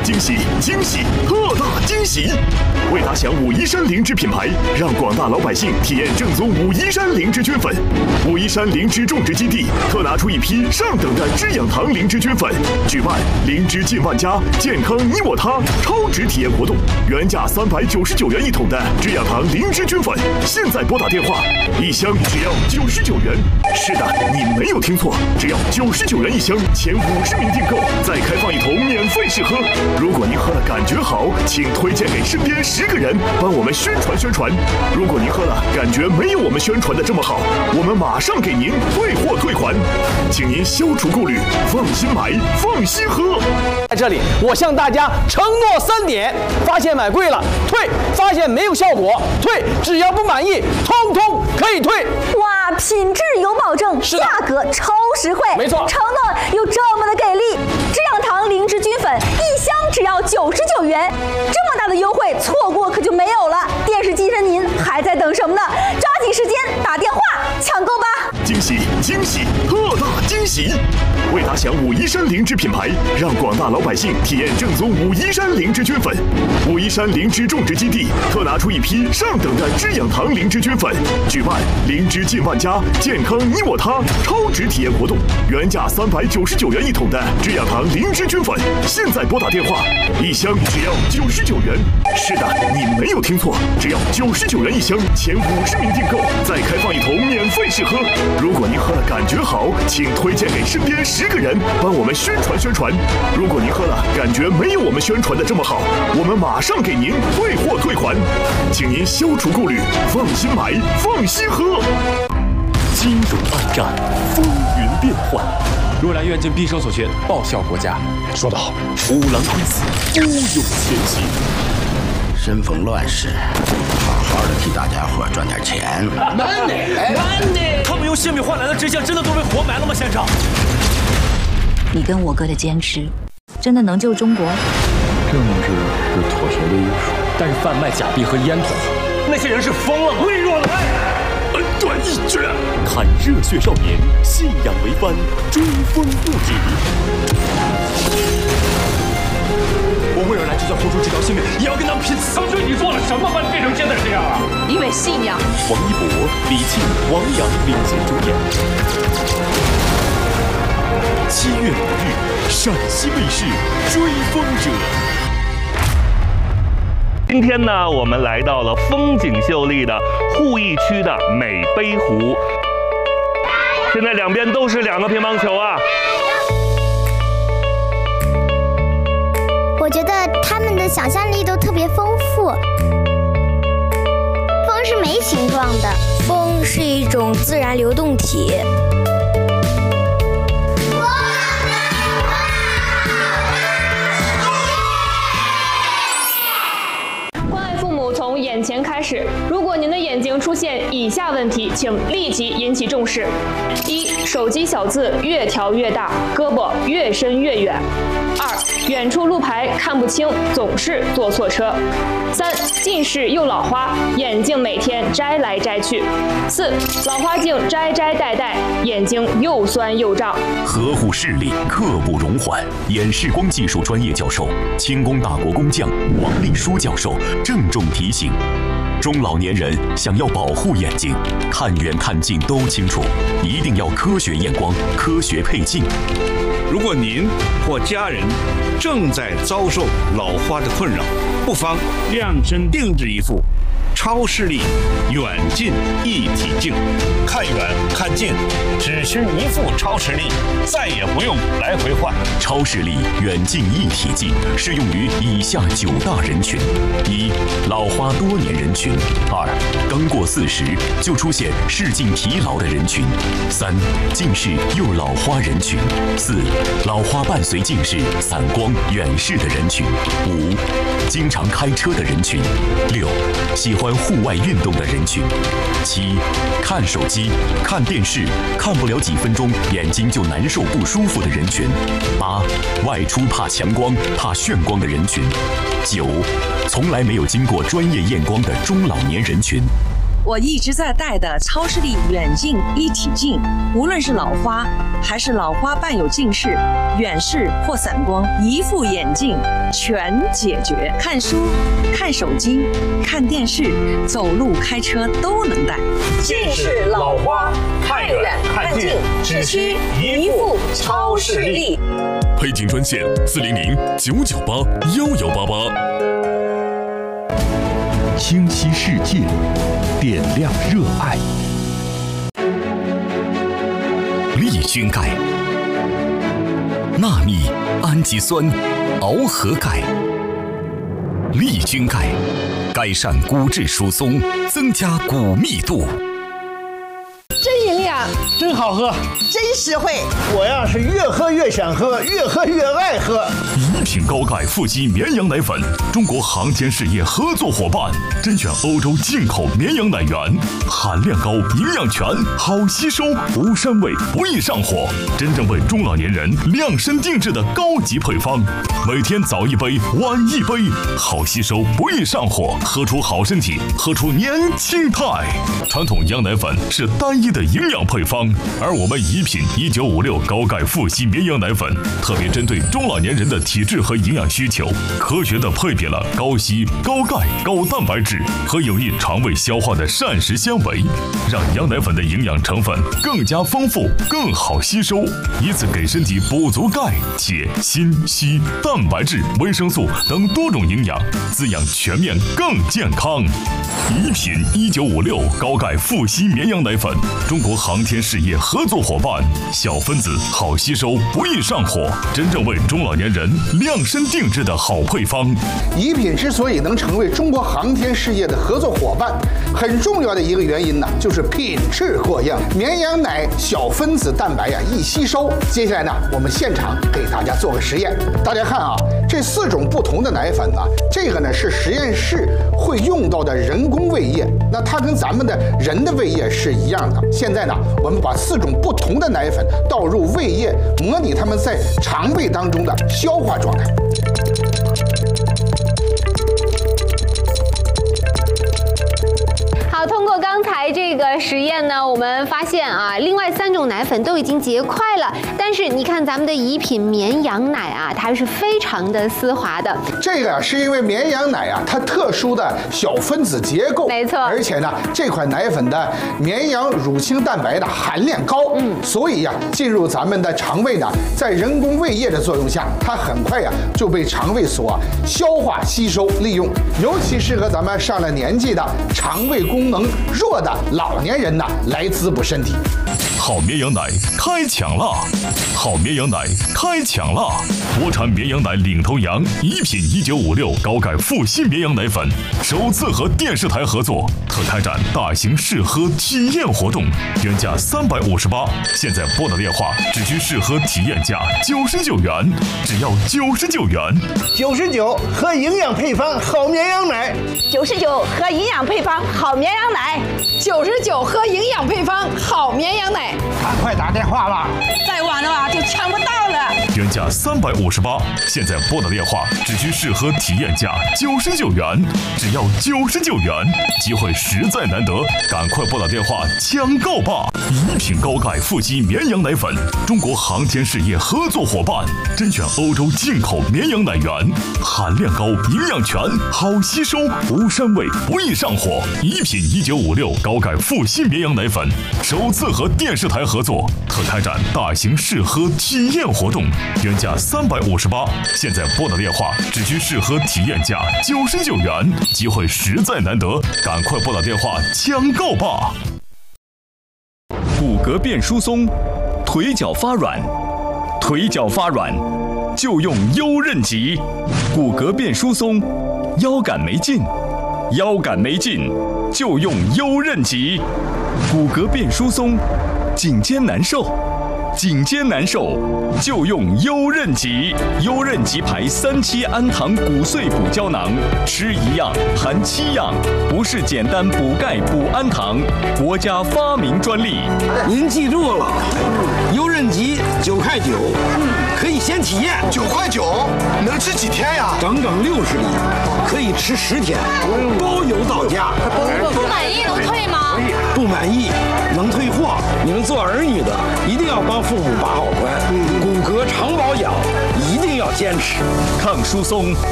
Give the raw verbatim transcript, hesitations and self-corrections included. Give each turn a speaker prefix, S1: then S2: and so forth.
S1: 惊喜惊喜特大惊喜！为打响武夷山灵芝品牌，让广大老百姓体验正宗武夷山灵芝菌粉。武夷山灵芝种植基地特拿出一批上等的知养堂灵芝菌粉，举办灵芝进万家，健康你我他超值体验活动。原价三百九十九元一桶的知养堂灵芝菌粉，现在拨打电话，一箱只要九十九元。是的，你没有听错，只要九十九元一箱，前五十名订购再开放一桶免费试喝。如果您喝了感觉好，请推荐给身边十个人，帮我们宣传宣传。如果您喝了感觉没有我们宣传的这么好，我们马上给您退货退款，请您消除顾虑，放心买，放心喝。
S2: 在这里，我向大家承诺三点：发现买贵了退，发现没有效果退，只要不满意，通通可以退。
S3: 哇，品质有保证，价格超实惠，
S2: 没错，
S3: 承诺又这么的给力。知养堂灵芝菌粉一箱只要九十九元，这么大的优惠，错过可就没有了。电视机前您还在等什么呢？抓紧时间打电话抢购吧！
S1: 惊喜惊喜特大惊喜！为打响武夷山灵芝品牌，让广大老百姓体验正宗武夷山灵芝菌粉。武夷山灵芝种植基地特拿出一批上等的知养堂灵芝菌粉，举办灵芝进万家，健康你我他超值体验活动。原价三百九十九元一桶的知养堂灵芝菌粉，现在拨打电话，一箱只要九十九元。是的，你没有听错，只要九十九元一箱，前五十名订购再开放一桶免费试喝。如果您喝了感觉好，请推荐给身边十个人，帮我们宣传宣传。如果您喝了感觉没有我们宣传的这么好，我们马上给您退货退款，请您消除顾虑，放心买，放心喝。
S4: 金融暗战，风云变幻。
S5: 若兰愿尽毕生所学，报效国家。
S4: 说得好，虎狼归死，孤勇前行。
S6: 身逢乱世，好好的替大家伙赚点钱。
S5: Money，Money，他们用性命换来的真相，真的都被活埋了吗，县长？
S7: 你跟我哥的坚持，真的能救中国？
S8: 政治是妥协的艺术，
S5: 但是贩卖假币和烟土，那些人是疯了吗？微弱的爱，
S4: 恩断义绝。看热血少年，信仰为帆，追风不止。
S5: 我为了来就算付出这条性命，也要跟他们拼死。他们对你做了什么，把你变成现在这样啊？
S7: 因为信仰。
S4: 王一博、李沁、王阳领衔主演。七月五日，陕西卫视《追风者》。
S9: 今天呢，我们来到了风景秀丽的鄠邑区的美碑湖。现在两边都是两个乒乓球啊。
S10: 我觉得他们的想象力都特别丰富。风是没形状的，
S11: 风是一种自然流动体。
S12: 从眼前开始，如果您的眼睛出现以下问题，请立即引起重视：一、手机小字越调越大，胳膊越伸越远；二、远处路牌看不清，总是坐错车；三、近视又老花，眼镜每天摘来摘去；四、老花镜摘摘戴戴，眼睛又酸又胀。
S4: 呵护视力，刻不容缓。眼视光技术专业教授、清宫大国工匠王立书教授郑重提醒：中老年人想要保护眼睛，看远看近都清楚，一定要科学验光、科学配镜。
S13: 如果您或家人正在遭受老花的困扰，不妨量身定制一副超视力远近一体镜，看远看近只需一副超视力，再也不用来回换。
S4: 超视力远近一体镜适用于以下九大人群：一、老花多年人群；二、刚过四十就出现视镜疲劳的人群；三、近视又老花人群；四、老花伴随近视、散光、远视的人群；五、经常开车的人群；六、喜欢户外运动的人群；七、看手机、看电视看不了几分钟眼睛就难受不舒服的人群；八、外出怕强光、怕眩光的人群；九、从来没有经过专业验光的中老年人群。
S14: 我一直在戴的超视力远近一体镜，无论是老花还是老花伴有近视、远视或散光，一副眼镜全解决。看书、看手机、看电视、走路、开车都能戴。
S15: 近视、老花、看远看近，只需一副超视力。
S4: 配镜专线四零零九九八幺幺八八。
S16: 清晰世界，点亮热爱。
S4: 利菌钙、纳米氨基酸螯合钙。利菌钙改善骨质疏松，增加骨密度。
S17: 真营养，
S18: 真好喝，
S17: 真实惠。
S18: 我呀是越喝越想喝，越喝越爱喝。
S1: 一品高钙富硒绵羊奶粉，中国航天事业合作伙伴，甄选欧洲进口绵羊奶源，含量高，营养全，好吸收，无膻味，不易上火，真正为中老年人量身定制的高级配方。每天早一杯，晚一杯，好吸收，不易上火，喝出好身体，喝出年轻态。传统羊奶粉是单一的营养配方，而我们宜品一九五六高钙富硒绵羊奶粉，特别针对中老年人的体质和营养需求，科学的配比了高硒、高钙、高蛋白质和有益肠胃消化的膳食纤维，让羊奶粉的营养成分更加丰富，更好吸收，以此给身体补足钙、铁、锌、硒、蛋白质、维生素等多种营养，滋养全面更健康。宜品一九五六高钙富硒绵羊奶粉，中国航天事业合作伙伴，小分子好吸收，不易上火，真正为中老年人量身定制的好配方。
S19: 宜品之所以能成为中国航天事业的合作伙伴，很重要的一个原因呢，就是品质过硬，绵羊奶小分子蛋白呀易吸收。接下来呢，我们现场给大家做个实验，大家看啊，这四种不同的奶粉呢，这个呢是实验室会用到的人工胃液，那它跟咱们的人的胃液是一样的。现在呢，我们把四种不同的奶粉倒入胃液，模拟它们在肠胃当中的消化状态。
S3: 好，通过刚才这个实验呢，我们发现啊，另外三种奶粉都已经结块了，但是你看咱们的宜品绵羊奶啊，它是非常的丝滑的。
S19: 这个是因为绵羊奶啊，它特殊的小分子结构，
S3: 没错，
S19: 而且呢，这款奶粉的绵羊乳清蛋白的含量高，嗯，所以呀、啊，进入咱们的肠胃呢，在人工胃液的作用下，它很快呀、啊、就被肠胃所消化吸收利用，尤其适合咱们上了年纪的肠胃功能弱的老年人呢来滋补身体。
S1: 好绵羊奶开抢啦！好绵羊奶开抢啦！国产绵羊奶领头羊宜品一九五六高钙富硒绵羊奶粉首次和电视台合作，特开展大型试喝体验活动，原价三百五十八，现在拨打电话只需试喝体验价九十九元，只要九十九元。
S18: 九十九喝营养配方好绵羊奶，
S17: 九十九喝营养配方好绵羊奶，
S20: 九十九喝营养配方好绵羊奶。
S18: 赶快打电话吧，
S17: 再晚的话就抢不到了。
S1: 原价三百五十八，现在拨打电话只需试喝体验价九十九元，只要九十九元，机会实在难得，赶快拨打电话抢购吧！宜品高钙富硒绵羊奶粉，中国航天事业合作伙伴，甄选欧洲进口绵羊奶源，含量高，营养全，好吸收，无膻味，不易上火。宜品一九五六高钙富硒绵羊奶粉首次和电视台合作，特开展大型试喝体验活动，原价三百五十八，现在拨打电话只需试喝体验价九十九元，机会实在难得，赶快拨打电话抢购吧！
S4: 骨骼变疏松，腿脚发软，腿脚发软就用优韧极。骨骼变疏松，腰杆没劲，腰杆没劲就用优韧极。骨骼变疏松，颈肩难受，颈肩难受就用优韧极。优韧极牌三七氨糖骨碎补胶囊，吃一样含七样，不是简单补钙补氨糖，国家发明专利。
S18: 您记住了，优韧极
S21: 九块九，可以先体验。
S22: 九块九能吃几天呀？
S21: 整整六十粒，可以吃十天，包邮到家。
S23: 不满意能退吗？
S21: 不满意能退货。你们做儿女的一定要帮父母把好关，骨骼常保养一定要坚持。
S16: 抗疏松